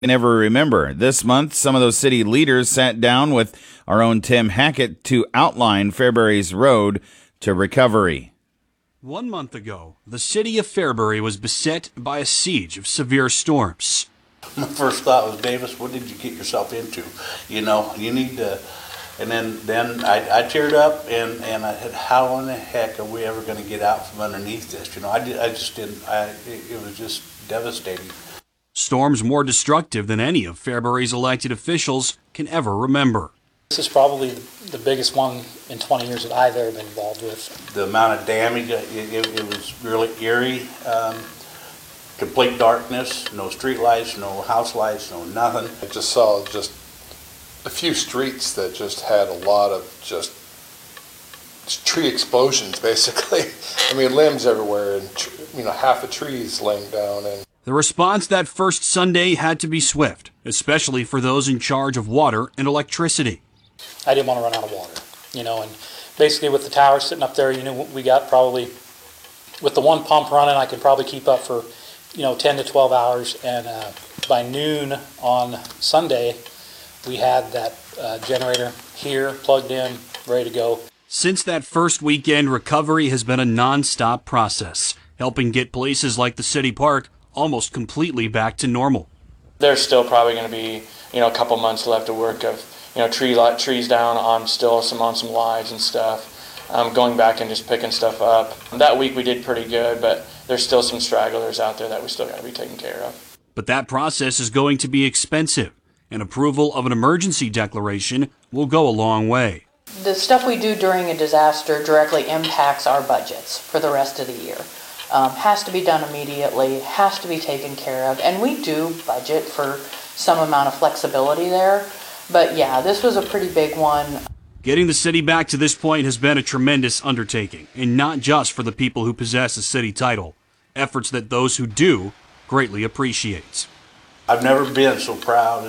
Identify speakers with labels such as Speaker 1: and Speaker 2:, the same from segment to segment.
Speaker 1: Never remember. This month, some of those city leaders sat down with our own Tim Hackett to outline Fairbury's road to recovery.
Speaker 2: 1 month ago, the city of Fairbury was beset by a siege of severe storms.
Speaker 3: My first thought was, Davis, what did you get yourself into? You know, you need to... And then I teared up and I said, how in the heck are we ever going to get out from underneath this? You know, I just didn't... It was just devastating.
Speaker 2: Storms more destructive than any of Fairbury's elected officials can ever remember.
Speaker 4: This is probably the biggest one in 20 years that I've ever been involved with.
Speaker 3: The amount of damage, it was really eerie. Complete darkness, no street lights, no house lights, no nothing.
Speaker 5: I just saw just a few streets that just had a lot of just tree explosions, basically. I mean, limbs everywhere, and half the trees laying down. And
Speaker 2: the response that first Sunday had to be swift, especially for those in charge of water and electricity.
Speaker 4: I didn't want to run out of water, and basically with the tower sitting up there, we got probably, with the one pump running, I could probably keep up for, 10 to 12 hours, and by noon on Sunday, we had that generator here, plugged in, ready to go.
Speaker 2: Since that first weekend, recovery has been a non-stop process, helping get places like the city park almost completely back to normal.
Speaker 6: There's still probably going to be, a couple months left of work of, trees down on some lives and stuff. Going back and just picking stuff up. That week we did pretty good, but there's still some stragglers out there that we still got to be taking care of.
Speaker 2: But that process is going to be expensive, and approval of an emergency declaration will go a long way.
Speaker 7: The stuff we do during a disaster directly impacts our budgets for the rest of the year. Has to be done immediately, has to be taken care of, and we do budget for some amount of flexibility there. But yeah, this was a pretty big one.
Speaker 2: Getting the city back to this point has been a tremendous undertaking, and not just for the people who possess a city title, efforts that those who do greatly appreciate.
Speaker 3: I've never been so proud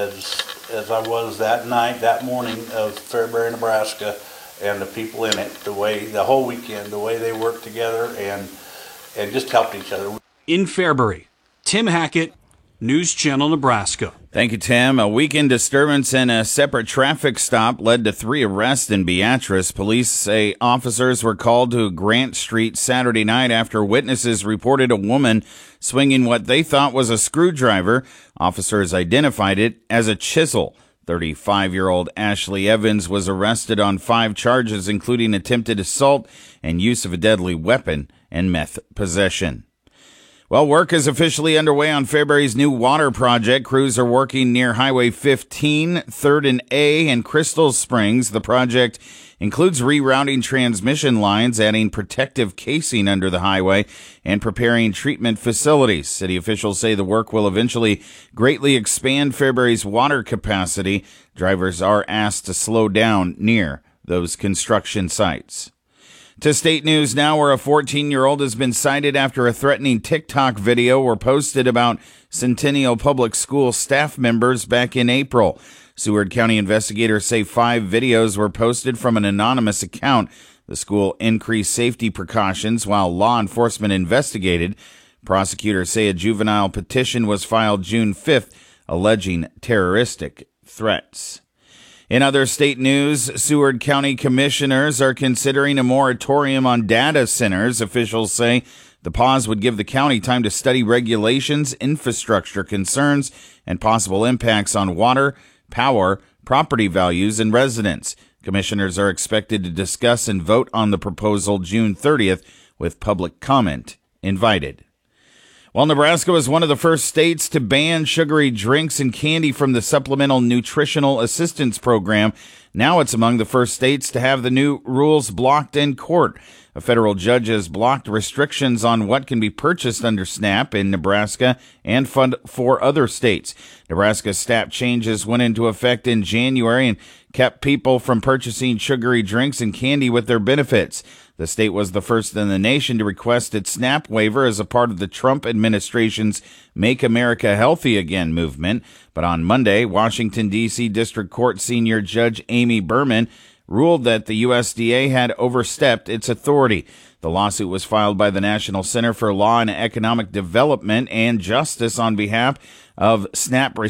Speaker 3: as I was that morning of Fairbury, Nebraska, and the people in it, the whole weekend, the way they worked together and just helped each other.
Speaker 2: In Fairbury, Tim Hackett, News Channel, Nebraska.
Speaker 1: Thank you, Tim. A weekend disturbance and a separate traffic stop led to 3 arrests in Beatrice. Police say officers were called to Grant Street Saturday night after witnesses reported a woman swinging what they thought was a screwdriver. Officers identified it as a chisel. 35-year-old Ashley Evans was arrested on 5 charges, including attempted assault and use of a deadly weapon and meth possession. Well, work is officially underway on Fairbury's new water project. Crews are working near Highway 15, 3rd and A, and Crystal Springs. The project includes rerouting transmission lines, adding protective casing under the highway, and preparing treatment facilities. City officials say the work will eventually greatly expand Fairbury's water capacity. Drivers are asked to slow down near those construction sites. To state news now, where a 14-year-old has been cited after a threatening TikTok video were posted about Centennial Public School staff members back in April. Seward County investigators say 5 videos were posted from an anonymous account. The school increased safety precautions while law enforcement investigated. Prosecutors say a juvenile petition was filed June 5th alleging terroristic threats. In other state news, Seward County commissioners are considering a moratorium on data centers. Officials say the pause would give the county time to study regulations, infrastructure concerns, and possible impacts on water, power, property values, and residents. Commissioners are expected to discuss and vote on the proposal June 30th, with public comment invited. While Nebraska was one of the first states to ban sugary drinks and candy from the Supplemental Nutritional Assistance Program, now it's among the first states to have the new rules blocked in court. A federal judge has blocked restrictions on what can be purchased under SNAP in Nebraska and 4 other states. Nebraska's SNAP changes went into effect in January and kept people from purchasing sugary drinks and candy with their benefits. The state was the first in the nation to request its SNAP waiver as a part of the Trump administration's Make America Healthy Again movement. But on Monday, Washington, D.C. District Court Senior Judge Amy Berman ruled that the USDA had overstepped its authority. The lawsuit was filed by the National Center for Law and Economic Development and Justice on behalf of SNAP